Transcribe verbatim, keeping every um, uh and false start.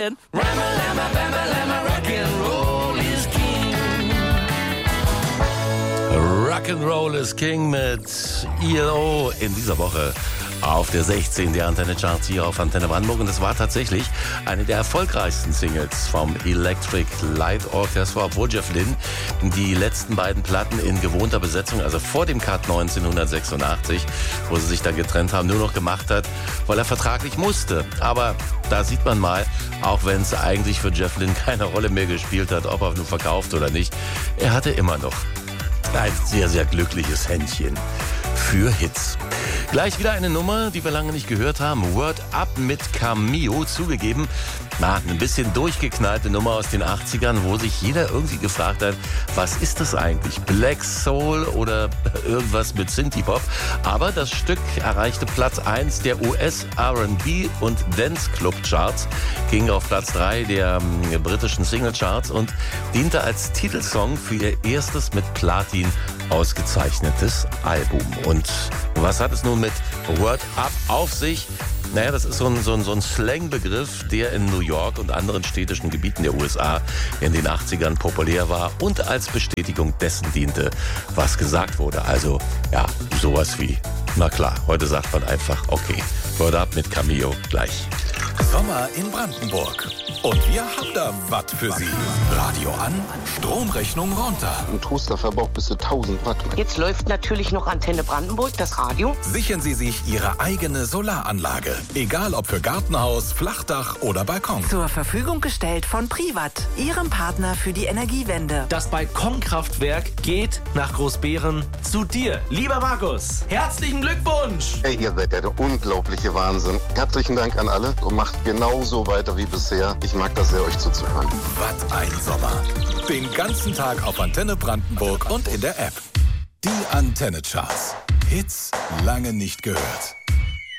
denn? Rama-lama, bama-lama, Rock'n'Roll is King. Rock'n'Roll is King mit E L O in dieser Woche auf der sechzehn der Antenne Charts hier auf Antenne Brandenburg. Und das war tatsächlich eine der erfolgreichsten Singles vom Electric Light Orchestra, obwohl Jeff Lynne die letzten beiden Platten in gewohnter Besetzung, also vor dem Cut neunzehnhundertsechsundachtzig, wo sie sich dann getrennt haben, nur noch gemacht hat, weil er vertraglich musste. Aber da sieht man mal, auch wenn es eigentlich für Jeff Lynne keine Rolle mehr gespielt hat, ob er nur verkauft oder nicht, er hatte immer noch ein sehr, sehr glückliches Händchen für Hits. Gleich wieder eine Nummer, die wir lange nicht gehört haben. Word Up mit Cameo. Zugegeben, na, ein bisschen durchgeknallte Nummer aus den achtzigern, wo sich jeder irgendwie gefragt hat, was ist das eigentlich? Black Soul oder irgendwas mit Synthie-Pop? Aber das Stück erreichte Platz eins der U S R and B und Dance Club Charts, ging auf Platz drei der ähm, britischen Single Charts und diente als Titelsong für ihr erstes mit Platin ausgezeichnetes Album. Und was hat es nun mit Word Up auf sich? Naja, das ist so ein, so ein, so ein Slangbegriff, der in New York und anderen städtischen Gebieten der U S A in den achtzigern populär war und als Bestätigung dessen diente, was gesagt wurde. Also, ja, sowas wie, na klar, heute sagt man einfach, okay, Word Up mit Cameo gleich. Sommer in Brandenburg. Und wir haben da was für Sie. Radio an, Stromrechnung runter. Ein Toaster verbraucht bis zu tausend Watt. Jetzt läuft natürlich noch Antenne Brandenburg, das Radio. Sichern Sie sich Ihre eigene Solaranlage. Egal ob für Gartenhaus, Flachdach oder Balkon. Zur Verfügung gestellt von Privat, Ihrem Partner für die Energiewende. Das Balkonkraftwerk geht nach Großbeeren zu dir. Lieber Markus, herzlichen Glückwunsch! Hey, ihr seid ja der unglaubliche Wahnsinn. Herzlichen Dank an alle und macht genauso weiter wie bisher. Ich mag das sehr, euch zuzuhören. Was ein Sommer. Den ganzen Tag auf Antenne Brandenburg und in der App. Die Antenne Charts. Hits lange nicht gehört.